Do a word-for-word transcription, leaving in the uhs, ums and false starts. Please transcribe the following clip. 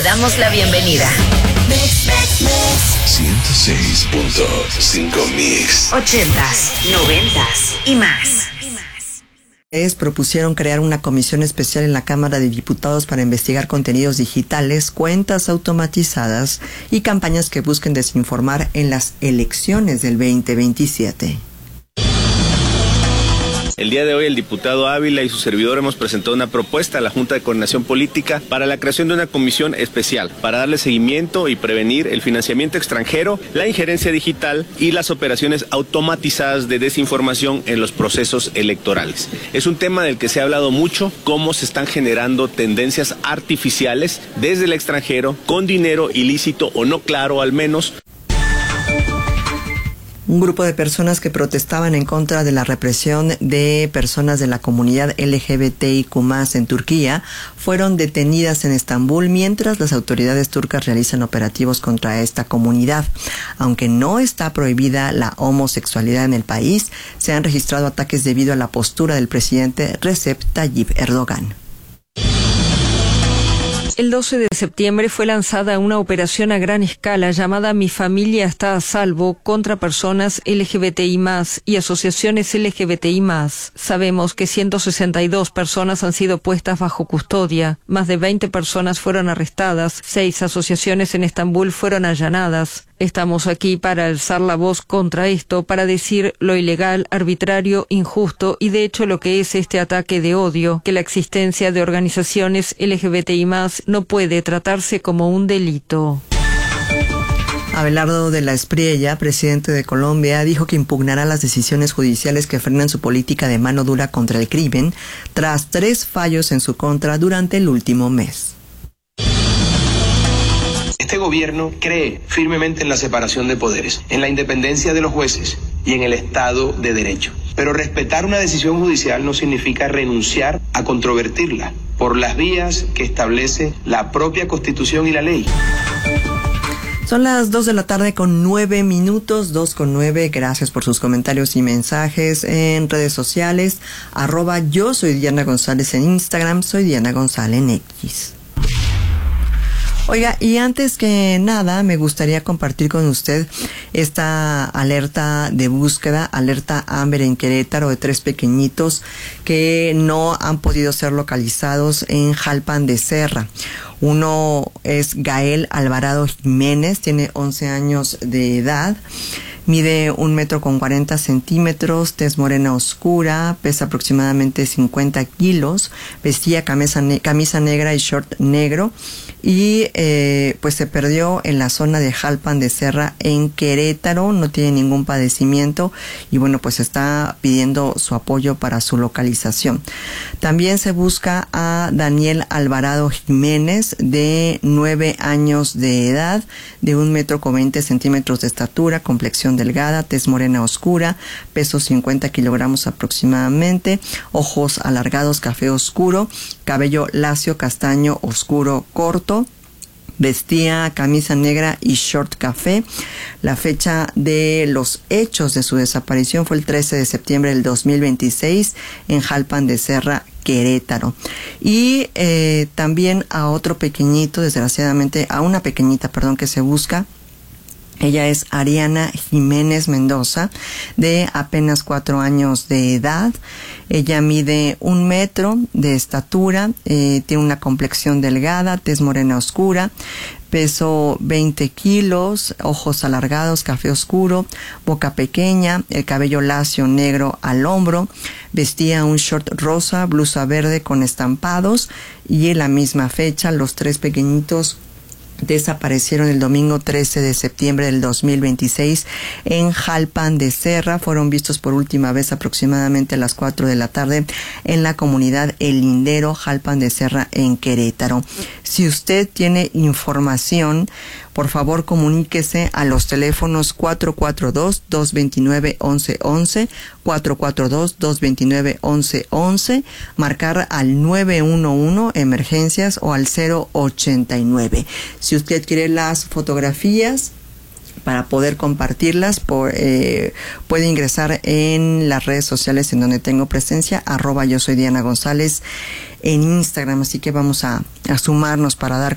Te damos la bienvenida. ciento seis punto cinco Mix. Ochentas, noventas y más. Propusieron crear una comisión especial en la Cámara de Diputados para investigar contenidos digitales, cuentas automatizadas y campañas que busquen desinformar en las elecciones del veinte veintisiete. El día de hoy el diputado Ávila y su servidor hemos presentado una propuesta a la Junta de Coordinación Política para la creación de una comisión especial para darle seguimiento y prevenir el financiamiento extranjero, la injerencia digital y las operaciones automatizadas de desinformación en los procesos electorales. Es un tema del que se ha hablado mucho, cómo se están generando tendencias artificiales desde el extranjero con dinero ilícito o no claro al menos. Un grupo de personas que protestaban en contra de la represión de personas de la comunidad L G B T I Q más, en Turquía fueron detenidas en Estambul mientras las autoridades turcas realizan operativos contra esta comunidad. Aunque no está prohibida la homosexualidad en el país, se han registrado ataques debido a la postura del presidente Recep Tayyip Erdogan. El doce de septiembre fue lanzada una operación a gran escala llamada Mi Familia Está a Salvo contra personas L G B T I más, y asociaciones L G B T I más. Sabemos que ciento sesenta y dos personas han sido puestas bajo custodia, más de veinte personas fueron arrestadas, seis asociaciones en Estambul fueron allanadas. Estamos aquí para alzar la voz contra esto, para decir lo ilegal, arbitrario, injusto y de hecho lo que es este ataque de odio, que la existencia de organizaciones L G B T I más no puede tratarse como un delito. Abelardo de la Espriella, presidente de Colombia, dijo que impugnará las decisiones judiciales que frenan su política de mano dura contra el crimen, tras tres fallos en su contra durante el último mes. Este gobierno cree firmemente en la separación de poderes, en la independencia de los jueces y en el Estado de Derecho. Pero respetar una decisión judicial no significa renunciar a controvertirla por las vías que establece la propia Constitución y la ley. Son las dos de la tarde con nueve minutos, dos con nueve. Gracias por sus comentarios y mensajes en redes sociales. Arroba yo soy Diana González en Instagram, soy Diana González en X. Oiga, y antes que nada, me gustaría compartir con usted esta alerta de búsqueda, alerta Amber en Querétaro, de tres pequeñitos que no han podido ser localizados en Jalpan de Serra. Uno es Gael Alvarado Jiménez, tiene once años de edad. Mide un metro con cuarenta centímetros, tez morena oscura, pesa aproximadamente cincuenta kilos, vestía camisa, ne- camisa negra y short negro y eh, pues se perdió en la zona de Jalpan de Serra en Querétaro, no tiene ningún padecimiento y bueno, pues está pidiendo su apoyo para su localización. También se busca a Daniel Alvarado Jiménez, de nueve años de edad, de un metro con veinte centímetros de estatura, complexión delgada, tez morena oscura, peso cincuenta kilogramos aproximadamente, ojos alargados café oscuro, cabello lacio castaño oscuro corto, vestía camisa negra y short café. La fecha de los hechos de su desaparición fue el trece de septiembre del dos mil veintiséis en Jalpan de Serra, Querétaro. Y eh, también a otro pequeñito, desgraciadamente, a una pequeñita, perdón, que se busca. Ella es Ariana Jiménez Mendoza, de apenas cuatro años de edad. Ella mide un metro de estatura, eh, tiene una complexión delgada, tez morena oscura, peso veinte kilos, ojos alargados, café oscuro, boca pequeña, el cabello lacio negro al hombro, vestía un short rosa, blusa verde con estampados, y en la misma fecha los tres pequeñitos desaparecieron el domingo trece de septiembre del dos mil veintiséis en Jalpan de Serra. Fueron vistos por última vez aproximadamente a las cuatro de la tarde en la comunidad El Lindero, Jalpan de Serra, en Querétaro. Si usted tiene información, por favor comuníquese a los teléfonos cuatro cuatro dos, dos dos nueve, once once, cuatro cuatro dos, dos dos nueve, once once, marcar al nueve uno uno emergencias o al cero ochenta y nueve. Si usted quiere las fotografías para poder compartirlas, por, eh, puede ingresar en las redes sociales en donde tengo presencia, arroba yo soy Diana González en Instagram, así que vamos a, a sumarnos para dar